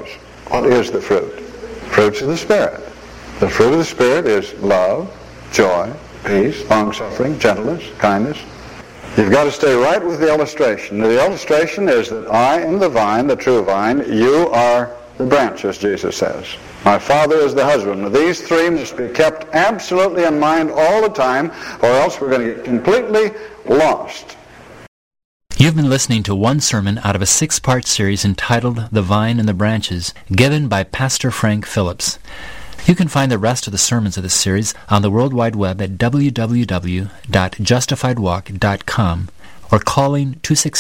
suppose. What is the fruit? Fruits of the Spirit. The fruit of the Spirit is love, joy, peace, long-suffering, gentleness, kindness. You've got to stay right with the illustration. The illustration is that I am the vine, the true vine. You are the branches, Jesus says. My Father is the husband. These three must be kept absolutely in mind all the time, or else we're going to get completely lost. You've been listening to one sermon out of a 6-part series entitled The Vine and the Branches, given by Pastor Frank Phillips. You can find the rest of the sermons of this series on the World Wide Web at www.justifiedwalk.com or calling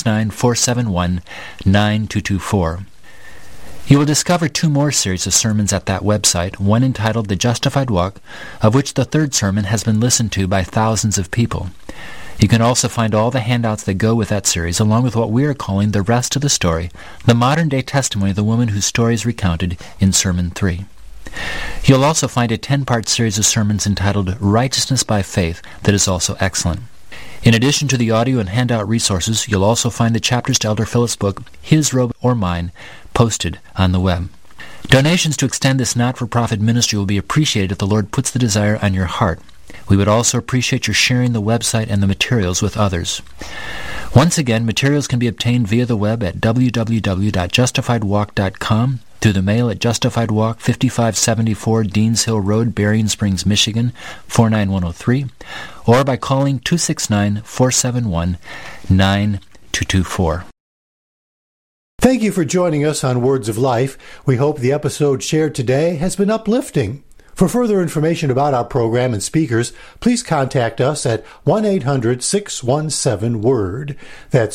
269-471-9224. You will discover 2 more series of sermons at that website, one entitled The Justified Walk, of which the 3rd sermon has been listened to by thousands of people. You can also find all the handouts that go with that series, along with what we are calling the rest of the story, the modern-day testimony of the woman whose story is recounted in Sermon 3. You'll also find a 10-part series of sermons entitled Righteousness by Faith that is also excellent. In addition to the audio and handout resources, you'll also find the chapters to Elder Phillips' book, His Robe or Mine, posted on the web. Donations to extend this not-for-profit ministry will be appreciated if the Lord puts the desire on your heart. We would also appreciate your sharing the website and the materials with others. Once again, materials can be obtained via the web at www.justifiedwalk.com, through the mail at Justified Walk, 5574 Deans Hill Road, Berrien Springs, Michigan, 49103, or by calling 269-471-9224. Thank you for joining us on Words of Life. We hope the episode shared today has been uplifting. For further information about our program and speakers, please contact us at 1-800-617-WORD. That's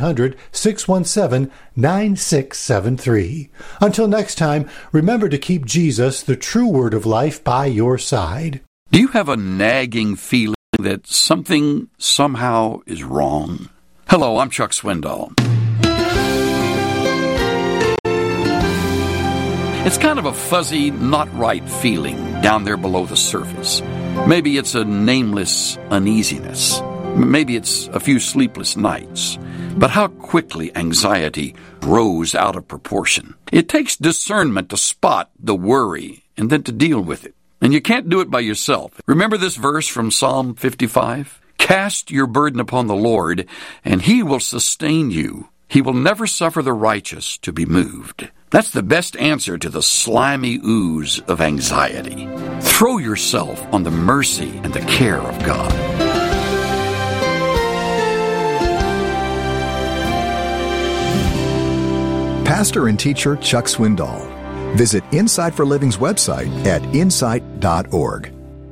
1-800-617-9673. Until next time, remember to keep Jesus, the true Word of life, by your side. Do you have a nagging feeling that something somehow is wrong? Hello, I'm Chuck Swindoll. It's kind of a fuzzy, not right feeling down there below the surface. Maybe it's a nameless uneasiness. Maybe it's a few sleepless nights. But how quickly anxiety grows out of proportion. It takes discernment to spot the worry and then to deal with it. And you can't do it by yourself. Remember this verse from Psalm 55? Cast your burden upon the Lord, and He will sustain you. He will never suffer the righteous to be moved. That's the best answer to the slimy ooze of anxiety. Throw yourself on the mercy and the care of God. Pastor and teacher Chuck Swindoll. Visit Insight for Living's website at insight.org.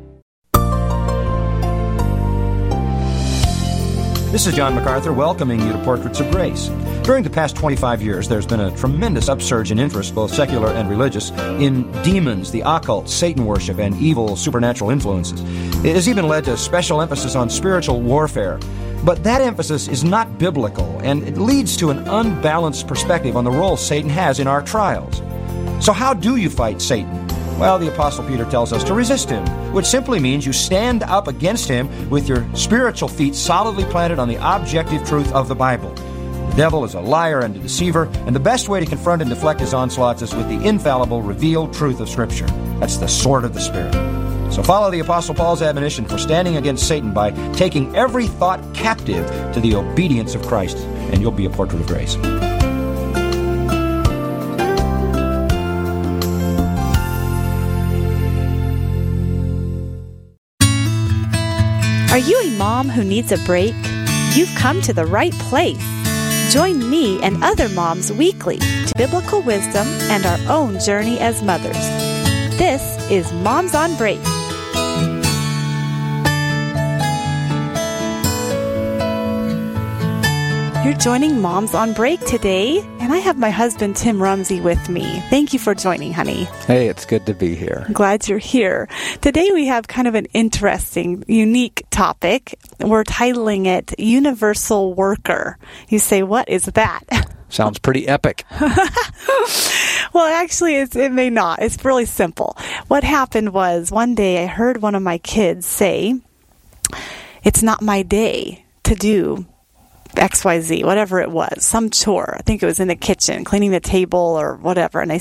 This is John MacArthur welcoming you to Portraits of Grace. During the past 25 years, there's been a tremendous upsurge in interest, both secular and religious, in demons, the occult, Satan worship, and evil supernatural influences. It has even led to special emphasis on spiritual warfare. But that emphasis is not biblical, and it leads to an unbalanced perspective on the role Satan has in our trials. So how do you fight Satan? Well, the Apostle Peter tells us to resist him, which simply means you stand up against him with your spiritual feet solidly planted on the objective truth of the Bible. The devil is a liar and a deceiver, and the best way to confront and deflect his onslaughts is with the infallible, revealed truth of Scripture. That's the sword of the Spirit. So follow the Apostle Paul's admonition for standing against Satan by taking every thought captive to the obedience of Christ, and you'll be a portrait of grace. Are you a mom who needs a break? You've come to the right place. Join me and other moms weekly to biblical wisdom and our own journey as mothers. This is Moms on Break. You're joining Moms on Break today, and I have my husband, Tim Rumsey, with me. Thank you for joining, honey. Hey, it's good to be here. I'm glad you're here. Today we have kind of an interesting, unique topic. We're titling it Universal Worker. You say, what is that? Sounds pretty epic. Well, actually, it may not. It's really simple. What happened was one day I heard one of my kids say, it's not my day to do XYZ, whatever it was, some chore. I think it was in the kitchen, cleaning the table or whatever. And